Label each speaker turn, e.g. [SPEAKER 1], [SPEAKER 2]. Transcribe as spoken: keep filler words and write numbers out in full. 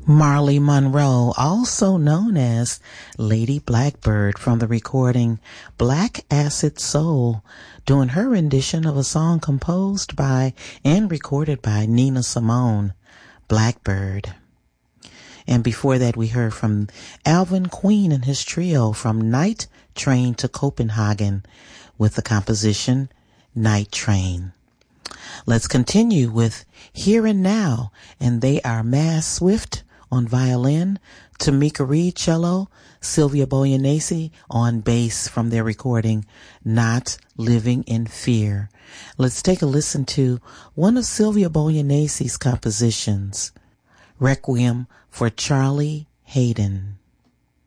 [SPEAKER 1] Marley Monroe, also known as Lady Blackbird, from the recording Black Acid Soul, doing her rendition of a song composed by and recorded by Nina Simone, Blackbird. And before that, we heard from Alvin Queen and his trio from Night Train to Copenhagen with the composition Night Train. Let's continue with Here and Now, and they are Mass Swift on violin, Tamika Reed cello, Sylvia Boyanese on bass from their recording Not Living in Fear. Let's take a listen to one of Sylvia Boyanese's compositions, Requiem for Charlie Hayden.